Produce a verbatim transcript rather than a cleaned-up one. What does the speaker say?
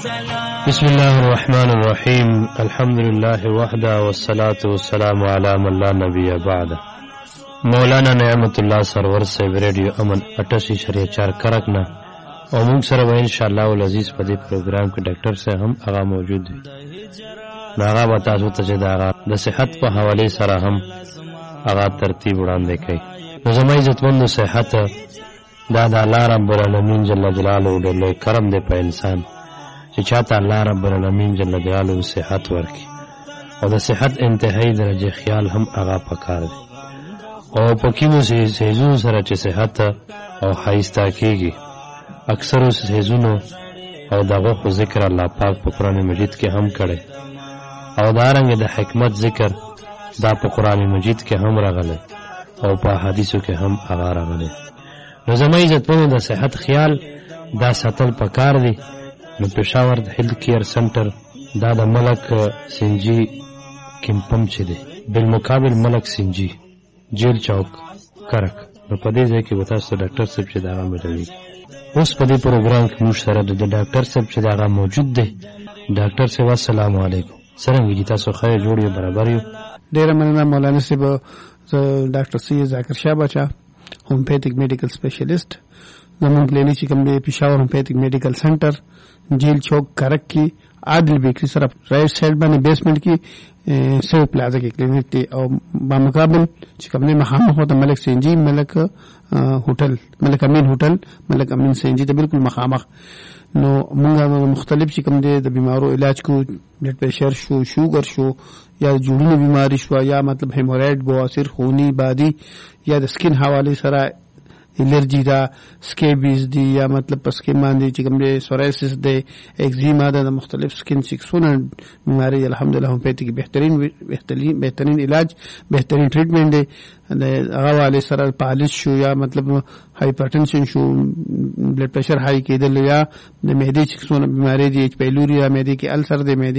بسم الله الرحمن الرحیم الحمد لله وحده والصلاة والسلام على من لا نبی بعد. مولانا نعمت الله سرور صاحب ریڈیو امن اٹاسی شریعہ چار کرک نه او موږ سره به ان شاء الله العزیز په دې پروګرام کې ډاکټر صاحب هم هغه موجود دي. هغه به تاسو ته چې دا د صحت په حواله سره هم هغه ترتیب وړاندې کوي. نو زما عزتمندو صحت دا د الله رب العالمین جل جلاله ډېر لوی کرم دی په انسان چې چاته الله رب العالمین جل جلاله صحت ورکړي او د صحت انتهایی درجه خیال هم هغه پکار دی. او په کومو سيزونو سره چې صحت او ښایسته کېږي اکثرو سيزونو او دغه خو ذکر الله پاک په قرآن مجید کې هم کړي او دارنګ د حکمت ذکر دا په قرآن مجید کې هم راغلی او په حدیثو کې هم هغه راغلی. نو زما عزتمنو د صحت خیال دا ساتل پکار دی. نو پېښور د هیلث کیر سنټر دا د ملک سنجي کمپم چې دی بالمقابل ملک سنجي جیل چوک کرک. نو په دې ځای کې به تاسو ډاکټر صاحب چې دا ملوي. اوس په دې پروګرام کې موږ سره د ډاکټر صاحب چې دا موجود دی. ډاکټر صاحب السلام علیکم. څنګه دي تاسو؟ خیر جوړ یو برابر یو. ډېر مننه مولانا صاحب. ډاکټر سید ذاکر شاه بچا هومیوپیتھک میډیکل سپیشلیسٹ زمون کلینیک چې کوم دی پېښور هومیوپیتھک میډیکل سنټر جیل چوک کرک کې عادل بیکری سره رائٹ سائډ باندې بیسمنٹ کې سو پلازا کې کلینیک دی او بامقابل چې کوم دی مخامخ هوته ملک سنجي ملک هوټل ملک امین هوټل ملک امین سنجي ته بالکل مخامخ. نو موږ مختلف چې کوم دی د بیمارو علاج کو بلډ پریشر شو شوګر شو یا جوړونو بیماری شو یا مطلب هیمورایډ بواسیر خونی بادي یا د سکین حواله سره الرجی دا سکیبیز دی یا مطلب پسکې باندې چې کوم دی سورایسس دی ایگزیما دا مختلف سکین سیکسونه بیماری الحمدلله هم پېټ کې بهترین بهترین بهترین علاج بهترین ټریټمنټ دی. هغه والے سره پالش شو یا مطلب هایپرټنشن شو بلډ پریشر هاي کېدل یا د معدې سیکسونه بیماری دی ایچ پیلوري یا معدې کې السر دی معدې